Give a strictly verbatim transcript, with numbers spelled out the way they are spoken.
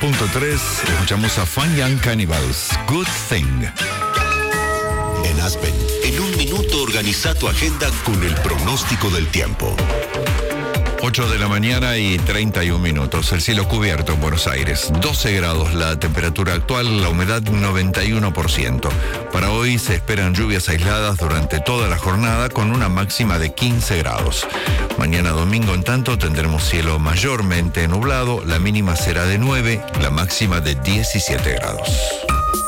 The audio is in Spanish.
punto tres, escuchamos a Fun Young Cannibals, Good Thing. En Aspen, en un minuto organiza tu agenda con el pronóstico del tiempo. ocho de la mañana y treinta y un minutos. El cielo cubierto en Buenos Aires. doce grados la temperatura actual, la humedad noventa y uno por ciento. Para hoy se esperan lluvias aisladas durante toda la jornada con una máxima de quince grados. Mañana domingo, en tanto, tendremos cielo mayormente nublado. La mínima será de nueve, la máxima de diecisiete grados.